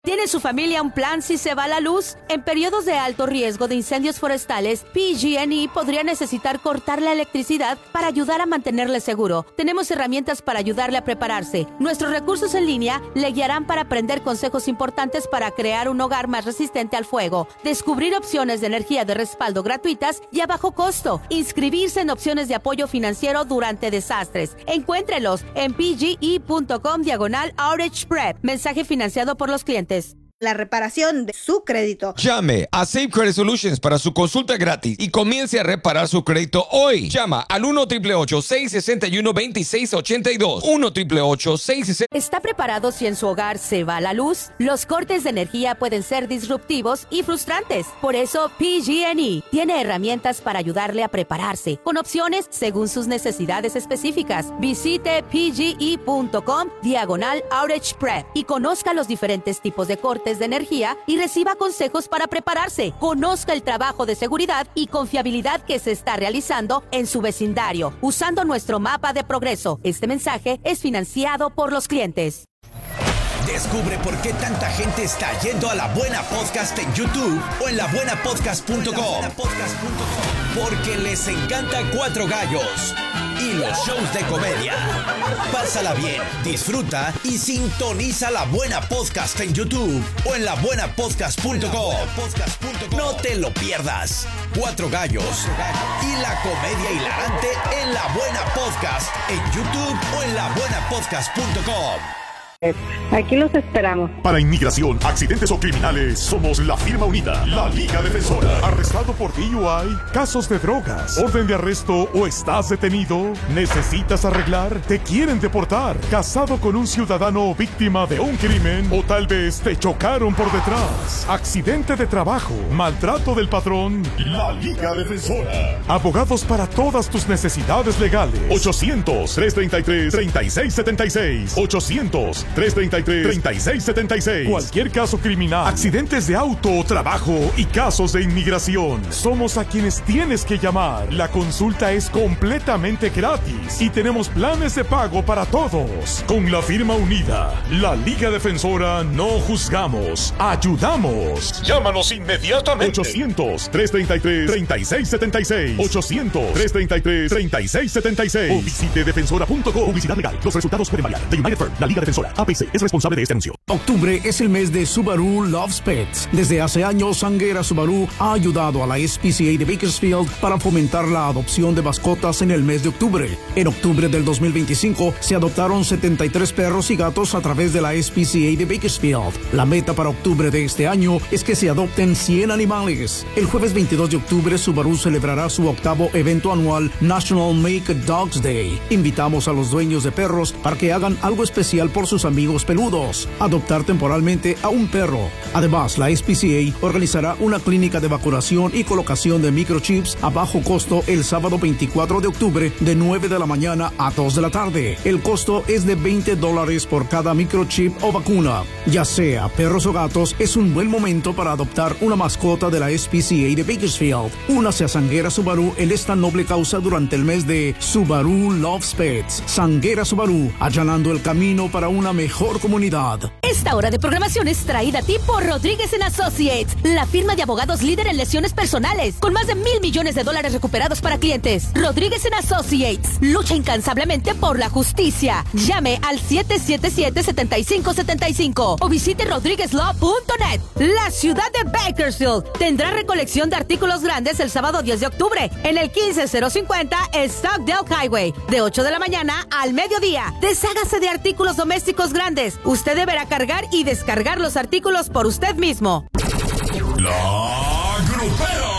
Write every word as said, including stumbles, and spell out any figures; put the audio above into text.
¿Tiene su familia un plan si se va la luz? En periodos de alto riesgo de incendios forestales, P G and E podría necesitar cortar la electricidad para ayudar a mantenerle seguro. Tenemos herramientas para ayudarle a prepararse. Nuestros recursos en línea le guiarán para aprender consejos importantes para crear un hogar más resistente al fuego, descubrir opciones de energía de respaldo gratuitas y a bajo costo, inscribirse en opciones de apoyo financiero durante desastres. Encuéntrelos en pge.com diagonal outage prep. Mensaje financiado por los clientes. La reparación de su crédito. Llame a Safe Credit Solutions para su consulta gratis y comience a reparar su crédito hoy. Llama al uno ocho ocho ocho, seis seis uno, dos seis ocho dos. uno ocho ocho ocho, seis seis uno. ¿Está preparado si en su hogar se va la luz? Los cortes de energía pueden ser disruptivos y frustrantes. Por eso, P G and E tiene herramientas para ayudarle a prepararse, con opciones según sus necesidades específicas. Visite pge.com diagonal outage prep y conozca los diferentes tipos de cortes de energía y reciba consejos para prepararse. Conozca el trabajo de seguridad y confiabilidad que se está realizando en su vecindario usando nuestro mapa de progreso. Este mensaje es financiado por los clientes. Descubre por qué tanta gente está yendo a La Buena Podcast en YouTube o en la buena podcast punto com. Porque les encanta Cuatro Gallos y los shows de comedia. Pásala bien, disfruta y sintoniza La Buena Podcast en YouTube o en la buena podcast punto com. No te lo pierdas. Cuatro Gallos y la comedia hilarante en La Buena Podcast en YouTube o en la buena podcast punto com. Aquí los esperamos. Para inmigración, accidentes o criminales, somos la firma unida, la Liga Defensora. ¿Arrestado por D U I? ¿Casos de drogas? ¿Orden de arresto o estás detenido? ¿Necesitas arreglar? ¿Te quieren deportar? ¿Casado con un ciudadano víctima de un crimen? ¿O tal vez te chocaron por detrás? ¿Accidente de trabajo? ¿Maltrato del patrón? La Liga Defensora. Abogados para todas tus necesidades legales. ochocientos, trescientos treinta y tres, treinta y seis setenta y seis. ochocientos, trescientos treinta y tres, treinta y seis setenta y seis. Cualquier caso criminal, accidentes de auto o trabajo y casos de inmigración. Somos a quienes tienes que llamar. La consulta es completamente gratis y tenemos planes de pago para todos. Con la firma unida, la Liga Defensora, no juzgamos, ayudamos. Llámanos inmediatamente. ochocientos, trescientos treinta y tres, treinta y seis setenta y seis. ochocientos, trescientos treinta y tres, treinta y seis setenta y seis. O visite defensora punto com. Publicidad legal. Los resultados pueden variar. The United Firm, la Liga Defensora. A P C es responsable de este anuncio. Octubre es el mes de Subaru Loves Pets. Desde hace años, Sanguera Subaru ha ayudado a la S P C A de Bakersfield para fomentar la adopción de mascotas en el mes de octubre. En octubre del dos mil veinticinco se adoptaron setenta y tres perros y gatos a través de la S P C A de Bakersfield. La meta para octubre de este año es que se adopten cien animales. El jueves veintidós de octubre, Subaru celebrará su octavo evento anual National Make a Dogs Day. Invitamos a los dueños de perros para que hagan algo especial por sus amigos peludos. Adoptar temporalmente a un perro. Además, la S P C A organizará una clínica de vacunación y colocación de microchips a bajo costo el sábado veinticuatro de octubre de nueve de la mañana a dos de la tarde. El costo es de veinte dólares por cada microchip o vacuna. Ya sea perros o gatos, es un buen momento para adoptar una mascota de la S P C A de Bakersfield. Únase a Sanguera Subaru en esta noble causa durante el mes de Subaru Loves Pets. Sanguera Subaru, allanando el camino para una mejor comunidad. Esta hora de programación es traída a ti por Rodríguez and Associates, la firma de abogados líder en lesiones personales, con más de mil millones de dólares recuperados para clientes. Rodríguez and Associates lucha incansablemente por la justicia. Llame al siete siete siete, siete cinco siete cinco o visite rodriguez law punto net. La ciudad de Bakersfield tendrá recolección de artículos grandes el sábado diez de octubre en el quince cero cincuenta Stockdale Highway, de ocho de la mañana al mediodía. Deshágase de artículos domésticos grandes. Usted deberá cargar y descargar los artículos por usted mismo. La Grupera.